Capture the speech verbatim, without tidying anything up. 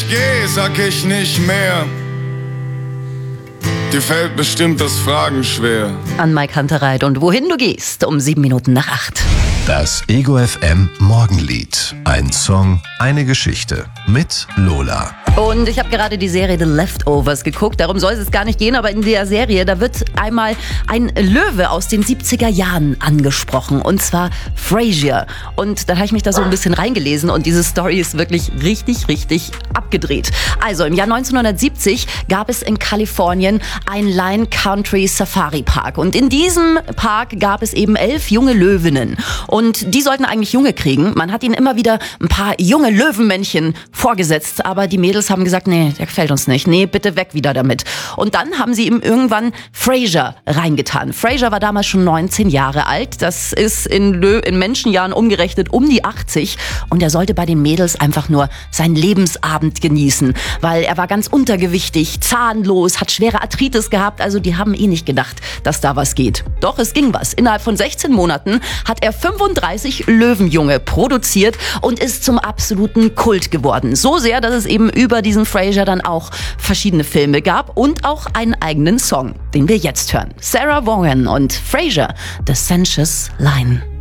geh, sag ich nicht mehr. Dir fällt bestimmt das Fragen schwer. An Mike Hunterreit und Wohin du gehst, um sieben Minuten nach acht. Das Ego F M Morgenlied. Ein Song, eine Geschichte mit Lola. Und ich habe gerade die Serie The Leftovers geguckt, darum soll es gar nicht gehen, aber in der Serie, da wird einmal ein Löwe aus den siebziger Jahren angesprochen, und zwar Frasier. Und da habe ich mich da so ein bisschen reingelesen und diese Story ist wirklich richtig, richtig abgedreht. Also im Jahr neunzehnhundertsiebzig gab es in Kalifornien einen Lion Country Safari Park, und in diesem Park gab es eben elf junge Löwinnen, und die sollten eigentlich Junge kriegen. Man hat ihnen immer wieder ein paar junge Löwenmännchen vorgesetzt, aber die Mädels haben gesagt, nee, der gefällt uns nicht. Nee, bitte weg wieder damit. Und dann haben sie ihm irgendwann Frasier reingetan. Frasier war damals schon neunzehn Jahre alt. Das ist in, Lö- in Menschenjahren umgerechnet um die achtzig. Und er sollte bei den Mädels einfach nur seinen Lebensabend genießen, weil er war ganz untergewichtig, zahnlos, hat schwere Arthritis gehabt. Also die haben eh nicht gedacht, dass da was geht. Doch, es ging was. Innerhalb von sechzehn Monaten hat er fünfunddreißig Löwenjunge produziert und ist zum absoluten Kult geworden. So sehr, dass es eben über diesen Frasier dann auch verschiedene Filme gab und auch einen eigenen Song, den wir jetzt hören. Sarah Vaughan und Frasier, The Sensuous Line.